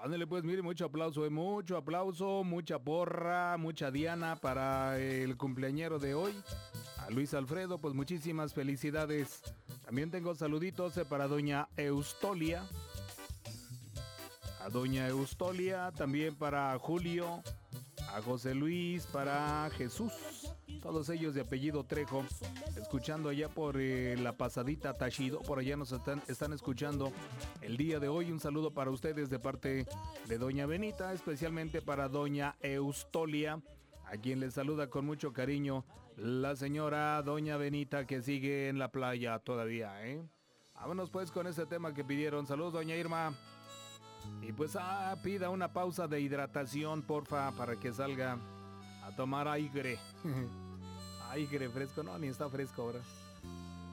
Ándale pues, mire, mucho aplauso, mucha porra, mucha diana para el cumpleañero de hoy. A Luis Alfredo, pues muchísimas felicidades. También tengo saluditos para doña Eustolia. A doña Eustolia, también para Julio, a José Luis, para Jesús. Todos ellos de apellido Trejo, escuchando allá por la pasadita Tashido, por allá nos están escuchando el día de hoy. Un saludo para ustedes de parte de doña Benita, especialmente para doña Eustolia, a quien les saluda con mucho cariño la señora doña Benita, que sigue en la playa todavía, ¿eh? Vámonos pues con ese tema que pidieron. Saludos, doña Irma. Y pues pida una pausa de hidratación, porfa, para que salga a tomar aire. Aire fresco, no, ni está fresco ahora.